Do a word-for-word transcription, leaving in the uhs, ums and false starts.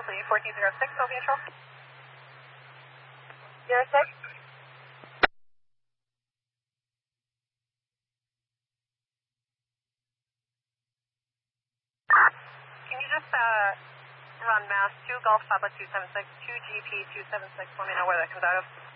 Mosley, fourteen zero six, Sylvia Control. zero six. Can you just uh, run mass two Golf Papa two seven six, two G P two seven six, let me know where that comes out of.